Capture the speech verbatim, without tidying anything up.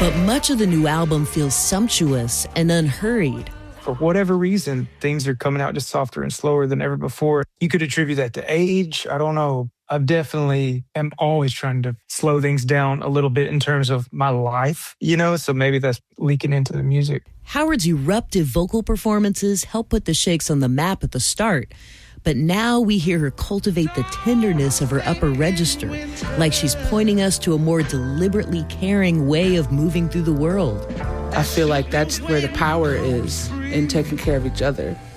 But much of the new album feels sumptuous and unhurried. For whatever reason, things are coming out just softer and slower than ever before. You could attribute that to age. I don't know. I definitely am always trying to slow things down a little bit in terms of my life, you know, so maybe that's leaking into the music. Howard's eruptive vocal performances helped put the Shakes on the map at the start. But now we hear her cultivate the tenderness of her upper register, like she's pointing us to a more deliberately caring way of moving through the world. I feel like that's where the power is, in taking care of each other.